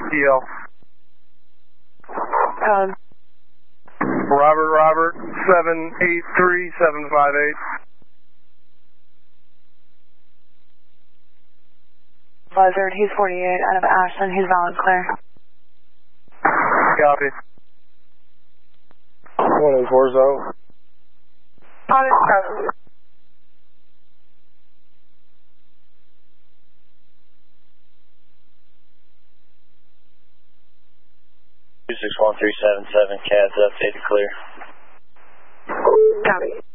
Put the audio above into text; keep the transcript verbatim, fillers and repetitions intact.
T L. Um, Robert, Robert, seven eight three seven five eight. Buzzard, he's forty-eight, out of Ashland, he's valid clear. Copy. one eight four zero. On it, uh, two six one three seven seven, C A D's updated clear. Copy.